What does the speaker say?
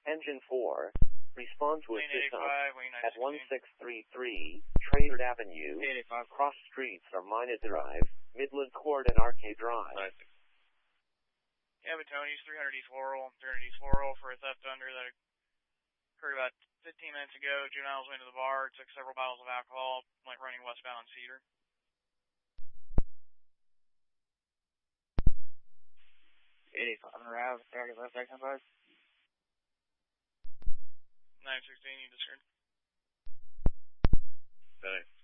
Engine 4, respond to assist us at 1633 1633 Trader Avenue, 85. cross streets are Mina Drive, Midland Court, and Arcade Drive. 96. Yeah, but Tony's 300 East Laurel, 300 East Laurel for a theft under that occurred about 15 minutes ago. Juveniles went to the bar, took several bottles of alcohol, went running westbound on Cedar. 85 on the route, 30 left, exit 5. 916, you discerned. Thanks.